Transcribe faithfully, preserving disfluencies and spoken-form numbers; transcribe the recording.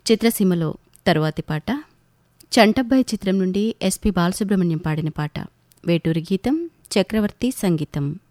చిత్రసీమలో తరువాతి పాట చంటబ్బాయి చిత్రం నుండి ఎస్పి బాలసుబ్రహ్మణ్యం పాడిన పాట. వేటూరి గీతం, చక్రవర్తి సంగీతం.